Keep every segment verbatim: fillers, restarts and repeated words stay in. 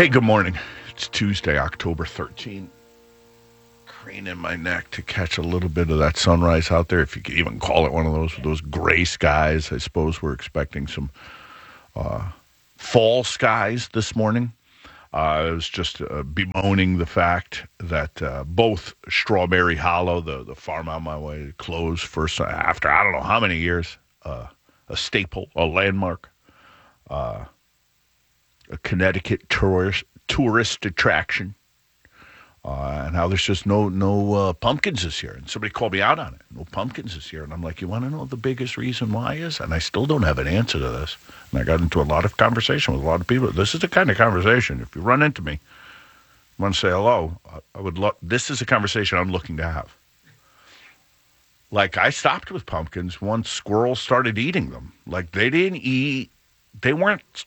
Hey, good morning. It's Tuesday, October thirteenth. Craning my neck to catch a little bit of that sunrise out there, if you could even call it one of those, with those gray skies. I suppose we're expecting some uh, fall skies this morning. Uh, I was just uh, bemoaning the fact that uh, both Strawberry Hollow, the, the farm out my way, closed first after I don't know how many years. Uh, a staple, a landmark, uh, a Connecticut tourist tourist attraction. Uh, and now there's just no no uh, pumpkins this year. And somebody called me out on it. No pumpkins this year. And I'm like, you want to know the biggest reason why is? And I still don't have an answer to this. And I got into a lot of conversation with a lot of people. This is the kind of conversation, if you run into me, want to say hello, I would love, this is a conversation I'm looking to have. Like, I stopped with pumpkins once squirrels started eating them. Like, they didn't eat, they weren't,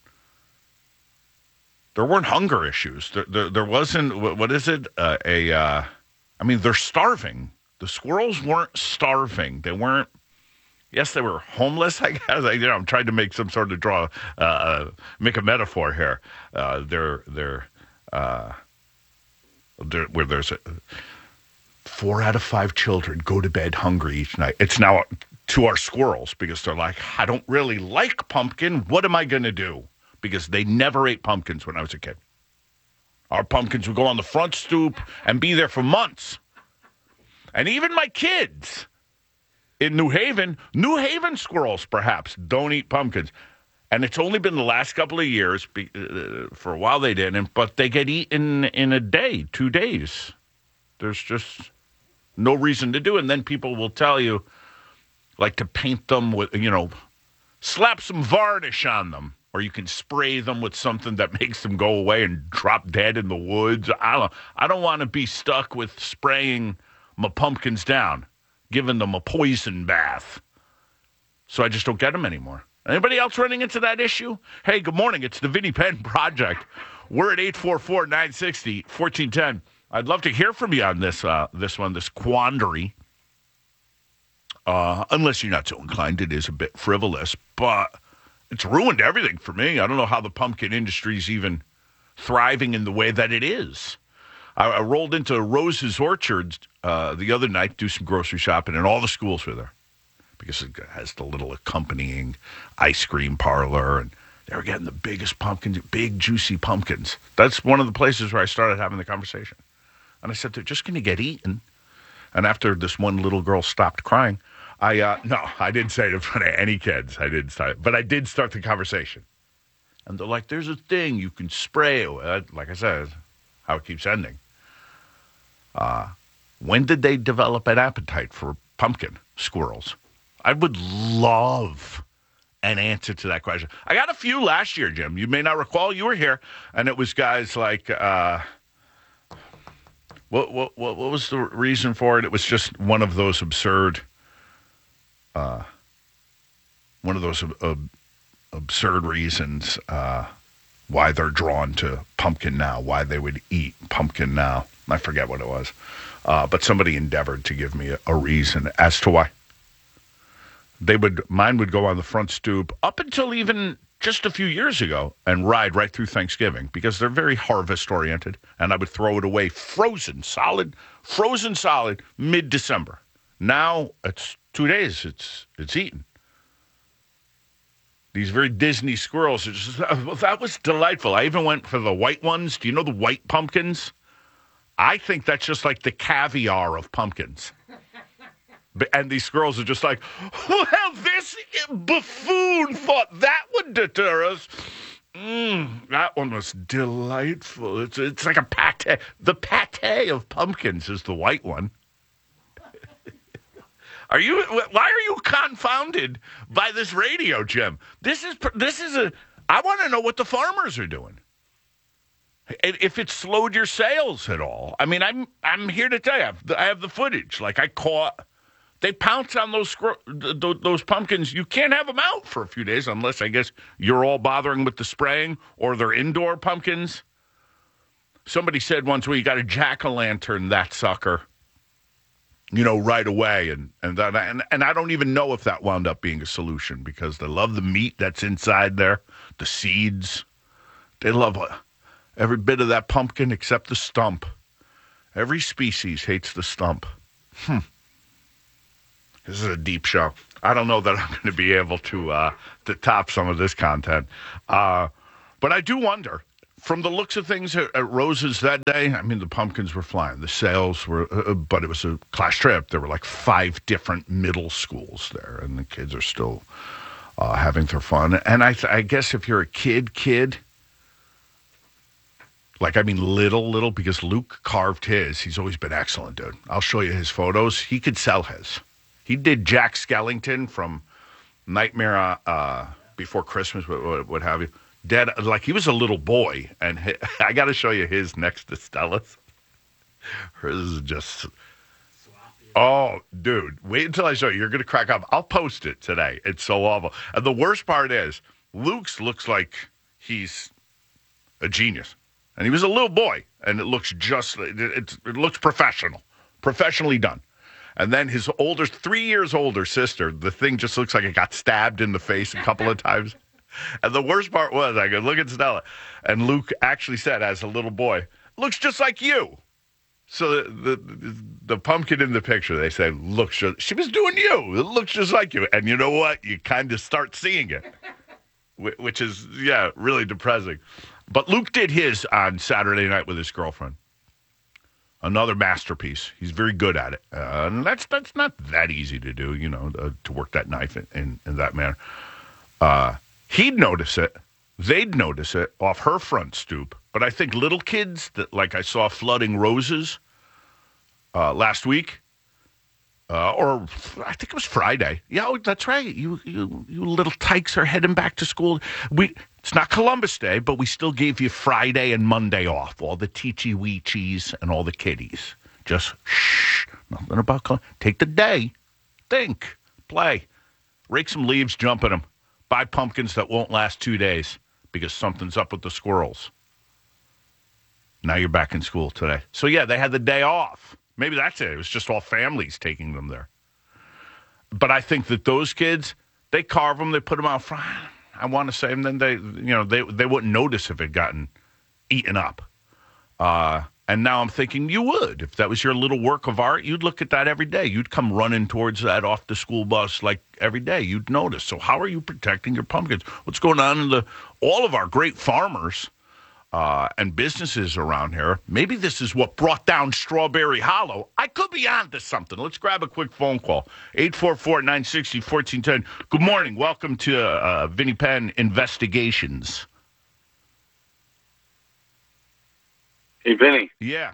there weren't hunger issues. There, there, there wasn't, what is it, uh, a, uh, I mean, they're starving. The squirrels weren't starving. They weren't, yes, they were homeless, I guess. I, you know, I'm trying to make some sort of draw, uh, make a metaphor here. Uh, they're, they're, uh, they're, where there's a, four out of five children go to bed hungry each night. It's now to our squirrels because they're like, I don't really like pumpkin. What am I going to do? Because they never ate pumpkins when I was a kid. Our pumpkins would go on the front stoop and be there for months. And even my kids in New Haven, New Haven squirrels perhaps don't eat pumpkins. And it's only been the last couple of years, uh, for a while they didn't, but they get eaten in a day, two days. There's just no reason to do it. And then people will tell you, like, to paint them with, you know, slap some varnish on them. Or you can spray them with something that makes them go away and drop dead in the woods. I don't, I don't want to be stuck with spraying my pumpkins down, giving them a poison bath. So I just don't get them anymore. Anybody else running into that issue? Hey, good morning. It's the Vinnie Penn Project. We're at eight four four, nine six zero, one four one zero. I'd love to hear from you on this uh, this one, this quandary. Uh, unless you're not so inclined, it is a bit frivolous, but it's ruined everything for me. I don't know how the pumpkin industry is even thriving in the way that it is. I, I rolled into Rose's Orchard uh, the other night, do some grocery shopping, and all the schools were there because it has the little accompanying ice cream parlor, and they were getting the biggest pumpkins, big juicy pumpkins. That's one of the places where I started having the conversation. And I said, they're just going to get eaten. And after this one little girl stopped crying, I, uh, no, I didn't say it in front of any kids. I didn't start, but I did start the conversation. And they're like, there's a thing you can spray it with. Like I said, how it keeps ending. Uh, when did they develop an appetite for pumpkin squirrels? I would love an answer to that question. I got a few last year, Jim. You may not recall. You were here. And it was guys like, uh, what, what, what, what was the reason for it? It was just one of those absurd... Uh, one of those uh, absurd reasons uh, why they're drawn to pumpkin now, why they would eat pumpkin now. I forget what it was. Uh, but somebody endeavored to give me a, a reason as to why. They would, mine would go on the front stoop up until even just a few years ago and ride right through Thanksgiving because they're very harvest oriented. And I would throw it away frozen, solid, frozen solid, mid-December. Now it's two days, it's it's eaten. These very Disney squirrels, are just, that was delightful. I even went for the white ones. Do you know the white pumpkins? I think that's just like the caviar of pumpkins. And these squirrels are just like, well, this buffoon thought that would deter us. Mm, that one was delightful. It's, it's like a pate. The pate of pumpkins is the white one. Are you? Why are you confounded by this radio, Jim? This is this is a. I want to know what the farmers are doing. If it slowed your sales at all. I mean, I'm I'm here to tell you. I have the, I have the footage. Like I caught, they pounce on those those pumpkins. You can't have them out for a few days unless I guess you're all bothering with the spraying or they're indoor pumpkins. Somebody said once, well, you got a jack-o'-lantern that sucker. You know, right away, and and, that, and and I don't even know if that wound up being a solution because they love the meat that's inside there, the seeds. They love, Every bit of that pumpkin except the stump. Every species hates the stump. Hmm. This is a deep show. I don't know that I'm going to be able to uh, to top some of this content. Uh, but I do wonder, from the looks of things at, at Rose's that day, I mean, the pumpkins were flying. The sales were, uh, but it was a class trip. There were like five different middle schools there, and the kids are still uh, having their fun. And I, I guess if you're a kid, kid, like, I mean, little, little, because Luke carved his. He's always been excellent, dude. I'll show you his photos. He could sell his. He did Jack Skellington from Nightmare uh, Before Christmas, what, what, what have you. Dead, like he was a little boy, and he, I got to show you his next to Stella's. Hers is just, oh, dude, wait until I show you. You're going to crack up. I'll post it today. It's so awful. And the worst part is, Luke's looks like he's a genius. And he was a little boy, and it looks just, it, it, it looks professional, professionally done. And then his older, three years older sister, the thing just looks like it got stabbed in the face a couple of times. And the worst part was, I could look at Stella, and Luke actually said, as a little boy, looks just like you. So the the, the pumpkin in the picture, they say, looks just, she was doing you. It looks just like you. And you know what? You kind of start seeing it, which is, yeah, really depressing. But Luke did his on Saturday night with his girlfriend. Another masterpiece. He's very good at it. Uh, and that's that's not that easy to do, you know, uh, to work that knife in, in, in that manner. Uh, he'd notice it. They'd notice it off her front stoop. But I think little kids that, like I saw flooding Roses uh, last week, uh, or I think it was Friday. Yeah, oh, that's right. You, you you little tykes are heading back to school. We It's not Columbus Day, but we still gave you Friday and Monday off. All the teachy-weechies and all the kiddies. Just shh, nothing about Columbus. Take the day. Think. Play. Rake some leaves, jump in them. Buy pumpkins that won't last two days because something's up with the squirrels. Now you're back in school today. So, yeah, they had the day off. Maybe that's it. It was just all families taking them there. But I think that those kids, they carve them, they put them out front. I want to say, and then they, you know, they they wouldn't notice if it gotten eaten up. Uh, and now I'm thinking you would. If that was your little work of art, you'd look at that every day. You'd come running towards that off the school bus like every day. You'd notice. So how are you protecting your pumpkins? What's going on in the all of our great farmers uh, and businesses around here? Maybe this is what brought down Strawberry Hollow. I could be on to something. Let's grab a quick phone call. eight four four, nine six zero, one four one zero. Good morning. Welcome to uh, Vinnie Penn Investigations. Hey, Vinny. Yeah.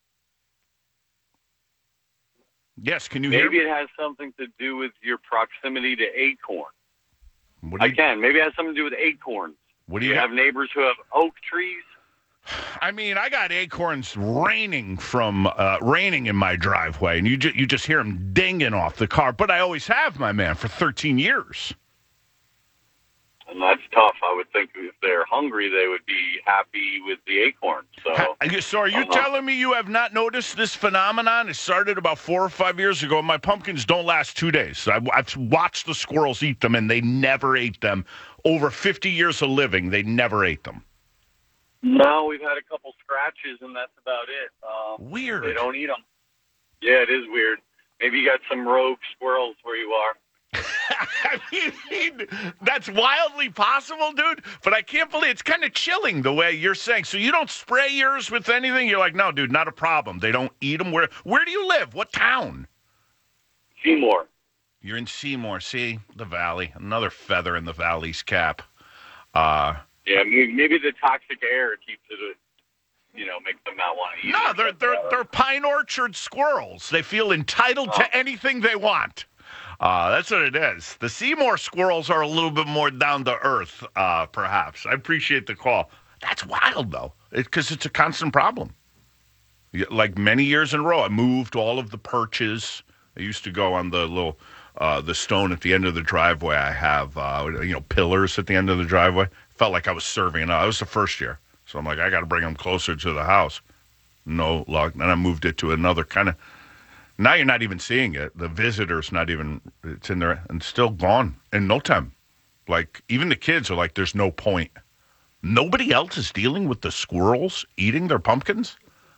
Yes, can you Maybe hear me? Maybe it has something to do with your proximity to acorn. What do you, I can. Maybe it has something to do with acorns. What do you, you have neighbors who have oak trees? I mean, I got acorns raining from uh, raining in my driveway, and you ju- you just hear them dinging off the car. But I always have, my man, for thirteen years. And that's tough. I would think if they're hungry, they would be happy with the acorns. So, ha- so are you uh-huh. telling me you have not noticed this phenomenon? It started about four or five years ago. My pumpkins don't last two days. I, I've watched the squirrels eat them, and they never ate them. Over fifty years of living, they never ate them. No, we've had a couple scratches, and that's about it. Um, weird. They don't eat them. Yeah, it is weird. Maybe you got some rogue squirrels where you are. I mean, that's wildly possible, dude. But I can't believe it's kind of chilling the way you're saying. So you don't spray yours with anything? You're like, no, dude, not a problem. They don't eat them. Where Where do you live? What town? Seymour. You're in Seymour. See, the Valley. Another feather in the Valley's cap. Uh, yeah, maybe the toxic air keeps it, you know, makes them not want to eat. No, they're they're they're pine orchard squirrels. They feel entitled oh. to anything they want. Uh, that's what it is. The Seymour squirrels are a little bit more down to earth, uh, perhaps. I appreciate the call. That's wild, though, because it, it's a constant problem. Like many years in a row, I moved all of the perches. I used to go on the little, uh, the stone at the end of the driveway. I have, uh, you know, pillars at the end of the driveway. Felt like I was serving it. It was the first year. So I'm like, I got to bring them closer to the house. No luck. Then I moved it to another kind of, now you're not even seeing it. The visitor's not even, it's in there and still gone in no time. Like, even the kids are like, there's no point. Nobody else is dealing with the squirrels eating their pumpkins?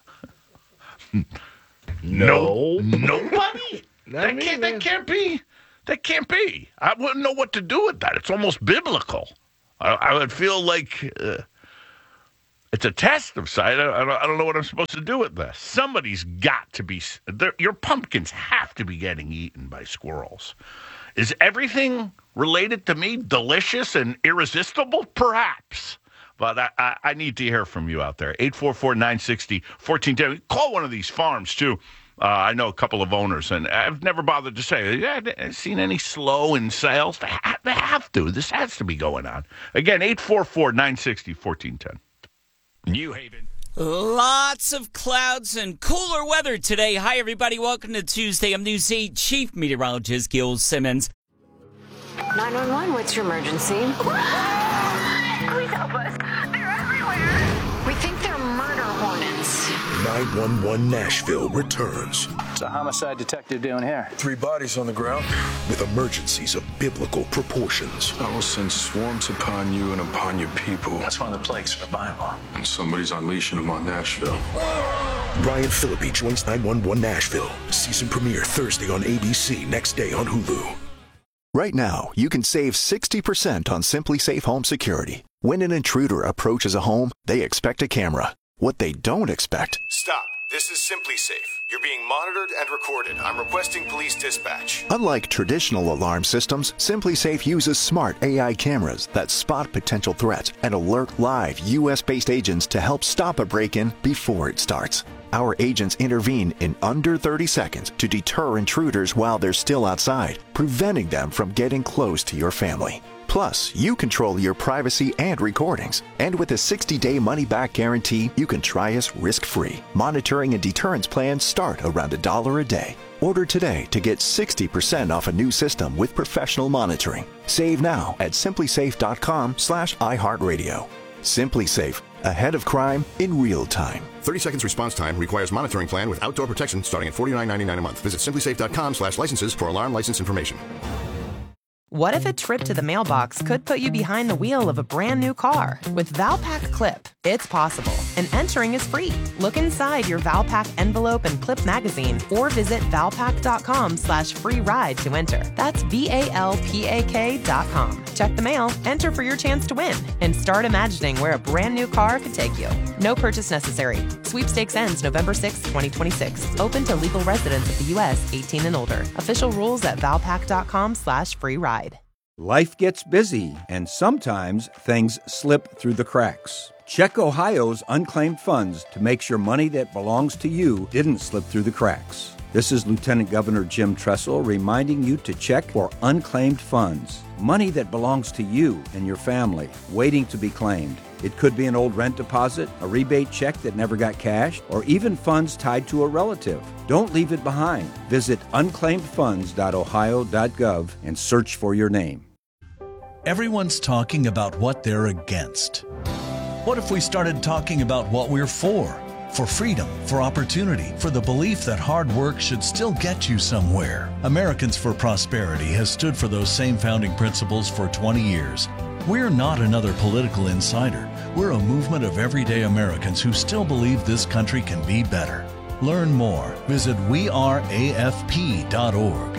No. Nobody? that, can't, that can't be. That can't be. I wouldn't know what to do with that. It's almost biblical. I, I would feel like uh, it's a test of sight. I, I, don't, I don't know what I'm supposed to do with this. Somebody's got to be. Your pumpkins have to be getting eaten by squirrels. Is everything related to me delicious and irresistible? Perhaps. But I, I, I need to hear from you out there. eight four four, nine six zero, one four one zero. Call one of these farms, too. Uh, I know a couple of owners, and I've never bothered to say, yeah, I've seen any slow in sales? They, ha- they have to. This has to be going on. Again, eight four four, nine six zero, one four one zero. New Haven. Lots of clouds and cooler weather today. Hi, everybody. Welcome to Tuesday. I'm News eight Chief Meteorologist Gil Simmons. nine one one, what's your emergency? Please help us. They're everywhere. We think they're murder hornets. nine one one Nashville returns. What's a homicide detective doing here? Three bodies on the ground with emergencies of biblical proportions. I will send swarms upon you and upon your people. That's one of the plagues in the Bible. And somebody's unleashing them on Nashville. Ryan Phillippe joins nine one one Nashville. Season premiere Thursday on A B C, next day on Hulu. Right now, you can save sixty percent on Simply Safe Home Security. When an intruder approaches a home, they expect a camera. What they don't expect... Stop. This is Simply Safe. You're being monitored and recorded. I'm requesting police dispatch. Unlike traditional alarm systems, Simply Safe uses smart A I cameras that spot potential threats and alert live U S-based agents to help stop a break-in before it starts. Our agents intervene in under thirty seconds to deter intruders while they're still outside, preventing them from getting close to your family. Plus, you control your privacy and recordings. And with a sixty-day money-back guarantee, you can try us risk-free. Monitoring and deterrence plans start around a dollar a day. Order today to get sixty percent off a new system with professional monitoring. Save now at simplysafe.com slash iHeartRadio. Simply Safe, ahead of crime in real time. thirty seconds response time requires monitoring plan with outdoor protection starting at forty-nine ninety-nine a month. Visit simplysafe.com slash licenses for alarm license information. What if a trip to the mailbox could put you behind the wheel of a brand new car? With Valpak Clip, it's possible, and entering is free. Look inside your Valpak envelope and clip magazine, or visit valpak.com slash free ride to enter. That's V-A-L-P-A-K dot com. Check the mail, enter for your chance to win, and start imagining where a brand new car could take you. No purchase necessary. Sweepstakes ends November sixth, twenty twenty-six. Open to legal residents of the U S eighteen and older. Official rules at valpak.com slash free ride. Life gets busy, and sometimes things slip through the cracks. Check Ohio's unclaimed funds to make sure money that belongs to you didn't slip through the cracks. This is Lieutenant Governor Jim Tressel reminding you to check for unclaimed funds. Money that belongs to you and your family, waiting to be claimed. It could be an old rent deposit, a rebate check that never got cashed, or even funds tied to a relative. Don't leave it behind. Visit unclaimed funds dot ohio dot gov and search for your name. Everyone's talking about what they're against. What if we started talking about what we're for? For freedom, for opportunity, for the belief that hard work should still get you somewhere. Americans for Prosperity has stood for those same founding principles for twenty years. We're not another political insider. We're a movement of everyday Americans who still believe this country can be better. Learn more. Visit we are A F P dot org.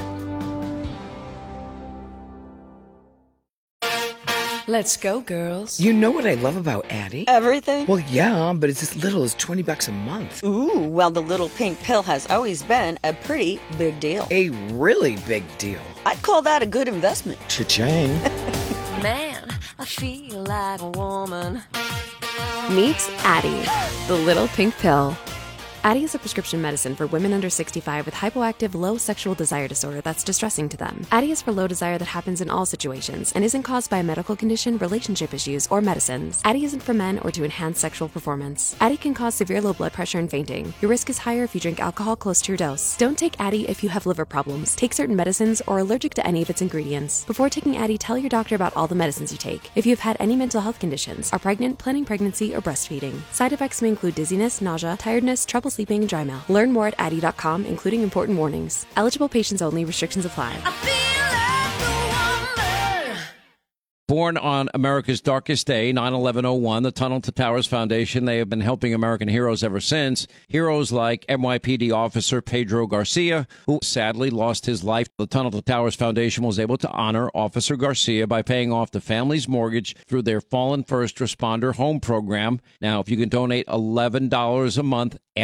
Let's go, girls. You know what I love about Addie? Everything? Well, yeah, but it's as little as twenty bucks a month. Ooh, well, the little pink pill has always been a pretty big deal. A really big deal. I'd call that a good investment. Cha-ching. Man, I feel like a woman. Meet Addie, the little pink pill. Addie is a prescription medicine for women under sixty-five with hypoactive low sexual desire disorder that's distressing to them. Addie is for low desire that happens in all situations and isn't caused by a medical condition, relationship issues, or medicines. Addie isn't for men or to enhance sexual performance. Addie can cause severe low blood pressure and fainting. Your risk is higher if you drink alcohol close to your dose. Don't take Addie if you have liver problems, take certain medicines, or are allergic to any of its ingredients. Before taking Addie, tell your doctor about all the medicines you take. If you have had any mental health conditions, are pregnant, planning pregnancy, or breastfeeding. Side effects may include dizziness, nausea, tiredness, trouble sleeping, and dry mouth. Learn more at addie dot com, including important warnings. Eligible patients only. Restrictions apply. Born Born on America's darkest day, nine eleven oh one, the Tunnel to Towers Foundation, they have been helping American heroes ever since. Heroes like N Y P D officer Pedro Garcia, who sadly lost his life. The Tunnel to Towers Foundation was able to honor Officer Garcia by paying off the family's mortgage through their Fallen First Responder Home Program. Now, if you can donate eleven dollars a month